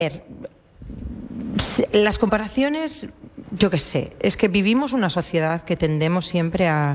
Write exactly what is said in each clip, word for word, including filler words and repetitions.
Las comparaciones, yo qué sé, es que vivimos una sociedad que tendemos siempre a,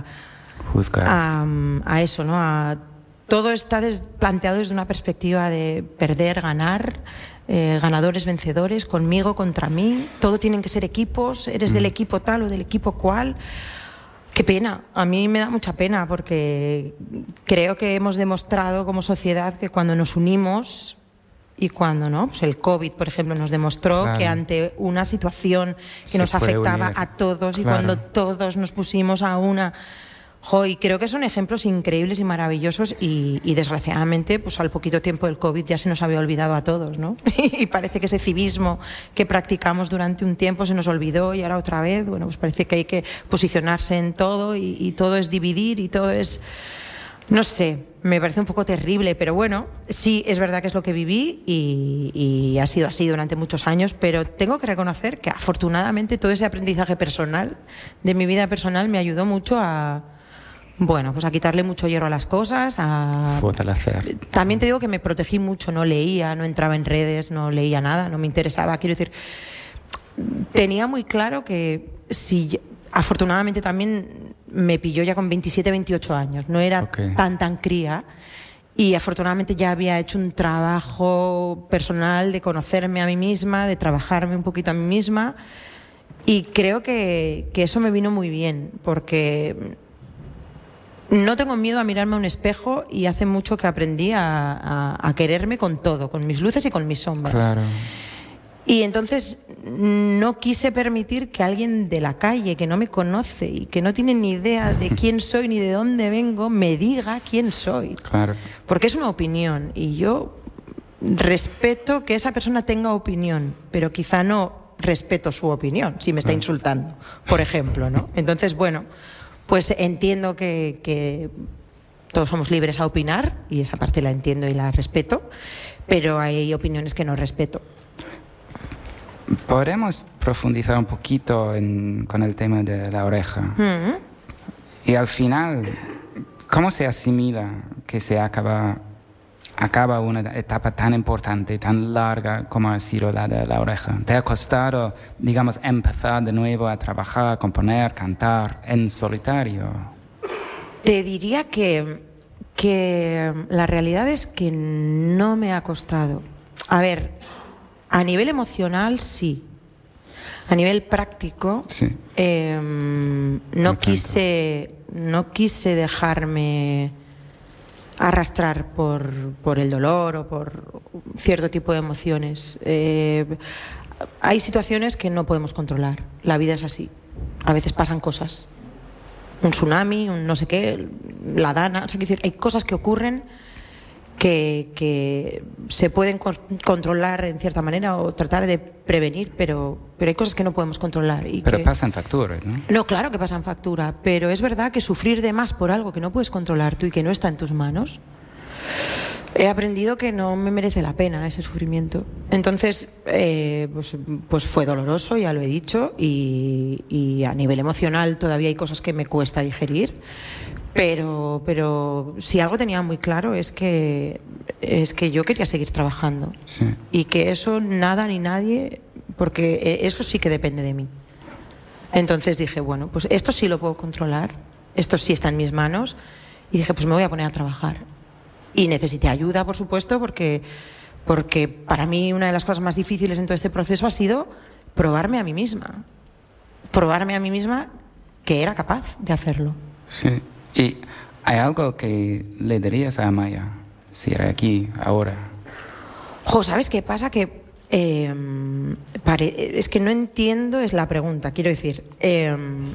a, a eso, ¿no? A, todo está des, planteado desde una perspectiva de perder, ganar, eh, ganadores, vencedores, conmigo, contra mí. Todo tienen que ser equipos, eres mm. del equipo tal o del equipo cual. Qué pena, a mí me da mucha pena porque creo que hemos demostrado como sociedad que cuando nos unimos... Y cuando no, pues el COVID, por ejemplo, nos demostró claro. que ante una situación que Se nos afectaba unir. a todos claro. y cuando todos nos pusimos a una... Jo, y creo que son ejemplos increíbles y maravillosos y, y desgraciadamente, pues al poquito tiempo del COVID ya se nos había olvidado a todos, ¿no? Y parece que ese civismo que practicamos durante un tiempo se nos olvidó y ahora otra vez, bueno, pues parece que hay que posicionarse en todo y, y todo es dividir y todo es... No sé, me parece un poco terrible, pero bueno, sí, es verdad que es lo que viví y, y ha sido así durante muchos años, pero tengo que reconocer que afortunadamente todo ese aprendizaje personal, de mi vida personal, me ayudó mucho a, bueno, pues a quitarle mucho hierro a las cosas, a... Fortalecer. También te digo que me protegí mucho, no leía, no entraba en redes, no leía nada, no me interesaba, quiero decir, tenía muy claro que si... Afortunadamente también me pilló ya con veintisiete, veintiocho años, no era okay. tan tan cría y afortunadamente ya había hecho un trabajo personal de conocerme a mí misma, de trabajarme un poquito a mí misma y creo que, que eso me vino muy bien porque no tengo miedo a mirarme a un espejo y hace mucho que aprendí a, a, a quererme con todo, con mis luces y con mis sombras. Claro. Y entonces no quise permitir que alguien de la calle, que no me conoce y que no tiene ni idea de quién soy ni de dónde vengo, me diga quién soy. Claro. Porque es una opinión y yo respeto que esa persona tenga opinión, pero quizá no respeto su opinión si me está insultando, por ejemplo, ¿no? Entonces, bueno, pues entiendo que, que todos somos libres a opinar y esa parte la entiendo y la respeto, pero hay opiniones que no respeto. Podemos profundizar un poquito en, con el tema de la oreja. Mm-hmm. Y al final, ¿cómo se asimila que se acaba, acaba una etapa tan importante, tan larga como ha sido la de la oreja? ¿Te ha costado, digamos, empezar de nuevo a trabajar, componer, cantar en solitario? Te diría que, que la realidad es que no me ha costado. A ver... A nivel emocional, sí. A nivel práctico, sí. eh, no, quise, no quise dejarme arrastrar por, por el dolor o por cierto tipo de emociones. Eh, hay situaciones que no podemos controlar. La vida es así. A veces pasan cosas. Un tsunami, un no sé qué, la dana. O sea, quiero decir, hay cosas que ocurren Que, que se pueden con, controlar en cierta manera o tratar de prevenir, pero, pero hay cosas que no podemos controlar. Y pero que... pasan facturas, ¿no? No, claro que pasan factura, pero es verdad que sufrir de más por algo que no puedes controlar tú y que no está en tus manos, he aprendido que no me merece la pena ese sufrimiento. Entonces, eh, pues, pues fue doloroso, ya lo he dicho, y, y a nivel emocional todavía hay cosas que me cuesta digerir. Pero, pero si algo tenía muy claro es que, es que yo quería seguir trabajando. Sí. Y que eso nada ni nadie, porque eso sí que depende de mí. Entonces dije, bueno, pues esto sí lo puedo controlar, esto sí está en mis manos. Y dije, pues me voy a poner a trabajar. Y necesité ayuda, por supuesto, porque, porque para mí una de las cosas más difíciles en todo este proceso ha sido probarme a mí misma. Probarme a mí misma que era capaz de hacerlo. Sí. ¿Y hay algo que le dirías a Amaya si era aquí, ahora? Jo, ¿sabes qué pasa? Que eh, pare... es que no entiendo, es la pregunta, quiero decir. Eh,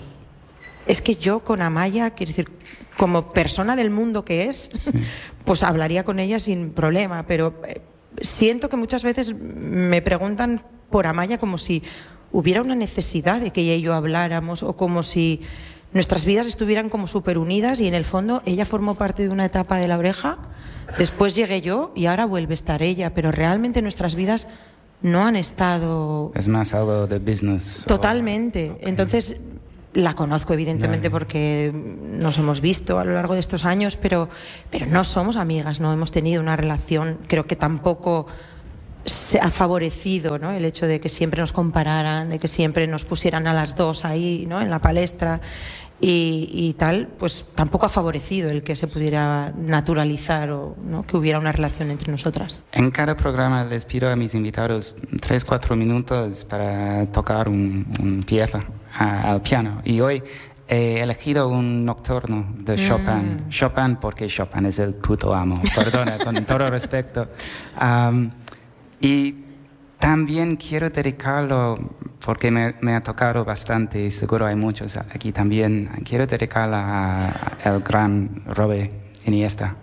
es que yo con Amaya, quiero decir, como persona del mundo que es, sí. pues hablaría con ella sin problema, pero eh, siento que muchas veces me preguntan por Amaya como si hubiera una necesidad de que ella y yo habláramos o como si... nuestras vidas estuvieran como súper unidas y en el fondo ella formó parte de una etapa de la oreja, después llegué yo y ahora vuelve a estar ella, pero realmente nuestras vidas no han estado... Es más algo de business. Totalmente. Okay. Entonces la conozco evidentemente yeah. porque nos hemos visto a lo largo de estos años, pero, pero no somos amigas, no hemos tenido una relación, creo que tampoco se ha favorecido, ¿no?, el hecho de que siempre nos compararan, de que siempre nos pusieran a las dos ahí, ¿no?, en la palestra y, y tal, pues tampoco ha favorecido el que se pudiera naturalizar o, ¿no?, que hubiera una relación entre nosotras. En cada programa les pido a mis invitados tres, cuatro minutos para tocar un, un pieza a, al piano, y hoy he elegido un nocturno de Chopin. Mm. Chopin porque Chopin es el puto amo, perdona, con todo respeto. Um, y también quiero dedicarlo, porque me, me ha tocado bastante, y seguro hay muchos aquí también, quiero dedicarla al gran Robert Iniesta.